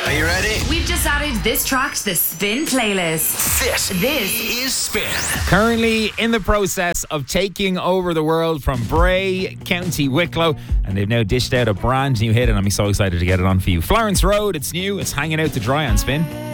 Are you ready? We've just added this track to the Spin playlist. This is Spin. Currently in the process of taking over the world from Bray, County Wicklow, and they've now dished out a brand new hit, and I'm so excited to get it on for you. Florence Road, it's new, it's hanging out to dry on Spin.